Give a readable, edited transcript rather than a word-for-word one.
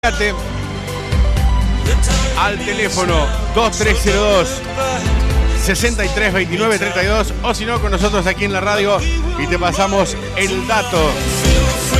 Al teléfono 2302 63 29 32 o si no con nosotros aquí en la radio y te pasamos el dato